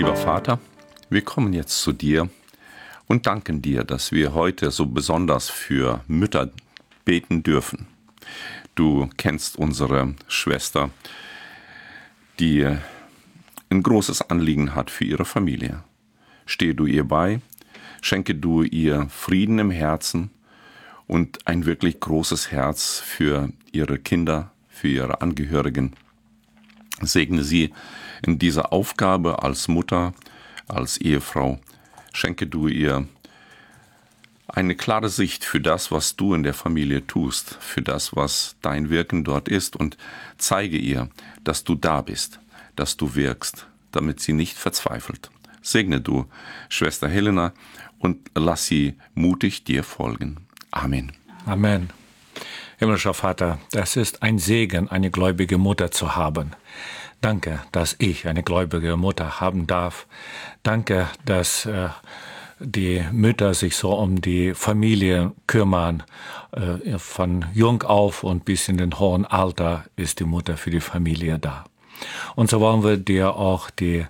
Lieber Vater, wir kommen jetzt zu dir und danken dir, dass wir heute so besonders für Mütter beten dürfen. Du kennst unsere Schwester, die ein großes Anliegen hat für ihre Familie. Stehe du ihr bei, schenke du ihr Frieden im Herzen und ein wirklich großes Herz für ihre Kinder, für ihre Angehörigen. Segne sie in dieser Aufgabe als Mutter, als Ehefrau. Schenke du ihr eine klare Sicht für das, was du in der Familie tust, für das, was dein Wirken dort ist, und zeige ihr, dass du da bist, dass du wirkst, damit sie nicht verzweifelt. Segne du Schwester Helena und lass sie mutig dir folgen. Amen. Amen. Himmlischer Vater, das ist ein Segen, eine gläubige Mutter zu haben. Danke, dass ich eine gläubige Mutter haben darf. Danke, dass die Mütter sich so um die Familie kümmern. Von jung auf und bis in den hohen Alter ist die Mutter für die Familie da. Und so wollen wir dir auch die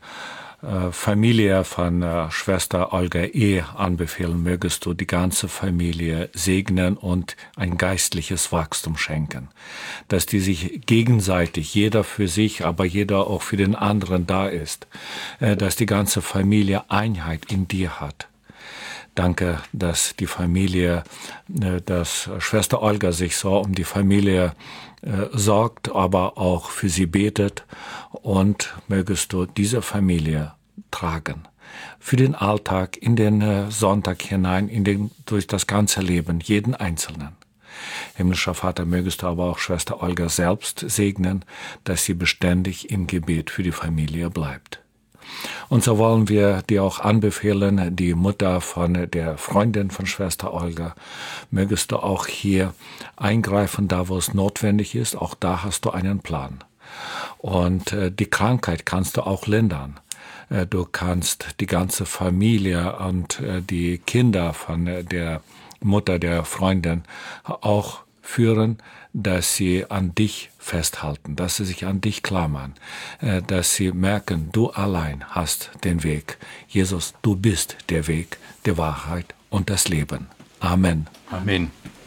Familie von Schwester Olga anbefehlen. Mögest du die ganze Familie segnen und ein geistliches Wachstum schenken. Dass die sich gegenseitig, jeder für sich, aber jeder auch für den anderen da ist. Dass die ganze Familie Einheit in dir hat. Danke, dass die Familie, dass Schwester Olga sich so um die Familie sorgt, aber auch für sie betet, und mögest du diese Familie tragen. Für den Alltag, in den Sonntag hinein, durch das ganze Leben, jeden Einzelnen. Himmlischer Vater, mögest du aber auch Schwester Olga selbst segnen, dass sie beständig im Gebet für die Familie bleibt. Und so wollen wir dir auch anbefehlen, die Mutter von der Freundin von Schwester Olga, mögest du auch hier eingreifen, da wo es notwendig ist. Auch da hast du einen Plan. Und die Krankheit kannst du auch lindern. Du kannst die ganze Familie und die Kinder von der Mutter der Freundin auch führen, dass sie an dich festhalten, dass sie sich an dich klammern, dass sie merken, du allein hast den Weg. Jesus, du bist der Weg, die Wahrheit und das Leben. Amen. Amen.